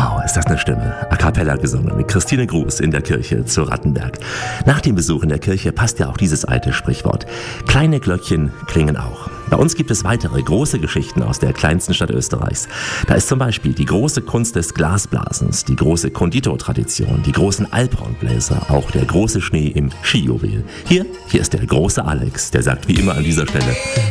Wow, ist das eine Stimme. A cappella gesungen mit Christine Gruß in der Kirche zu Rattenberg. Nach dem Besuch in der Kirche passt ja auch dieses alte Sprichwort. Kleine Glöckchen klingen auch. Bei uns gibt es weitere große Geschichten aus der kleinsten Stadt Österreichs. Da ist zum Beispiel die große Kunst des Glasblasens, die große Konditortradition, die großen Alphornbläser, auch der große Schnee im Skijuwel. Hier ist der große Alex, der sagt wie immer an dieser Stelle: